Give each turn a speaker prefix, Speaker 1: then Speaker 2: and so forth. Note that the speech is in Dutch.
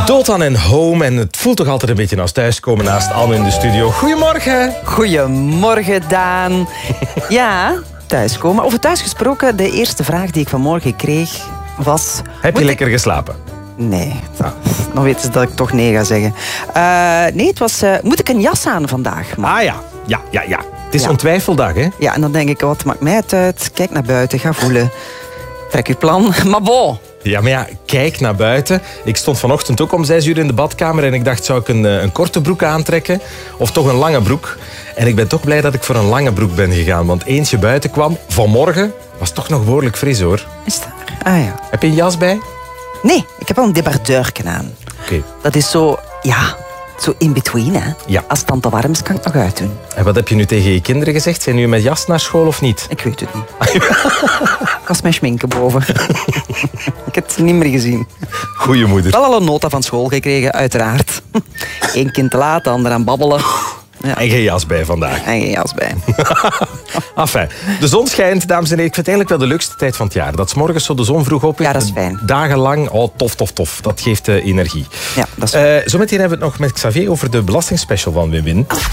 Speaker 1: Dood aan en home. En het voelt toch altijd een beetje als thuiskomen naast Anne in de studio. Goedemorgen.
Speaker 2: Goedemorgen, Daan. Ja, thuiskomen. Over thuis gesproken, de eerste vraag die ik vanmorgen kreeg was...
Speaker 1: Heb je lekker geslapen?
Speaker 2: Nee, dan weten ze dat ik toch nee ga zeggen. Nee, het was... moet ik een jas aan vandaag?
Speaker 1: Ah ja. Het is zo'n twijfeldag, hè?
Speaker 2: Ja, en dan denk ik, wat maakt mij het uit? Kijk naar buiten, ga voelen. Trek uw plan. Maar bon.
Speaker 1: Ja, maar ja, kijk naar buiten. Ik stond vanochtend ook om 6 uur in de badkamer en ik dacht, zou ik een korte broek aantrekken? Of toch een lange broek? En ik ben toch blij dat ik voor een lange broek ben gegaan. Want eens je buiten kwam, vanmorgen, was toch nog behoorlijk fris, hoor.
Speaker 2: Is dat? Ah ja.
Speaker 1: Heb je een jas bij?
Speaker 2: Nee, ik heb wel een debardeurken aan.
Speaker 1: Oké.
Speaker 2: Dat is zo, ja, zo in between, hè.
Speaker 1: Ja.
Speaker 2: Als het dan te warm is, kan ik het nog uitdoen.
Speaker 1: En wat heb je nu tegen je kinderen gezegd? Zijn jullie met jas naar school of niet?
Speaker 2: Ik weet het niet. Ik was mijn schminken boven. Ik heb het niet meer gezien.
Speaker 1: Goeie moeder.
Speaker 2: Wel al een nota van school gekregen, uiteraard. Eén kind te laat, de ander aan babbelen. Ja.
Speaker 1: En geen jas bij vandaag.
Speaker 2: En geen jas bij.
Speaker 1: Enfin, de zon schijnt, dames en heren. Ik vind het eigenlijk wel de leukste tijd van het jaar. Dat 's morgens zo de zon vroeg op is.
Speaker 2: Ja, dat is fijn.
Speaker 1: Dagenlang, oh, tof. Dat geeft energie.
Speaker 2: Ja, dat is
Speaker 1: Zometeen hebben we het nog met Xavier over de belastingspecial van Win-Win.